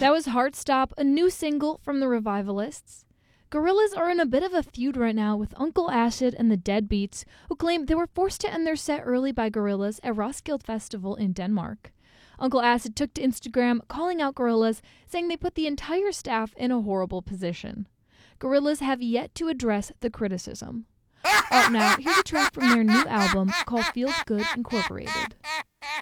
That was Heartstop, a new single from the Revivalists. Gorillaz are in a bit of a feud right now with Uncle Acid and the Deadbeats, who claim they were forced to end their set early by Gorillaz at Roskilde Festival in Denmark. Uncle Acid took to Instagram calling out Gorillaz, saying they put the entire staff in a horrible position. Gorillaz have yet to address the criticism. Now, here's a track from their new album called Feels Good Incorporated.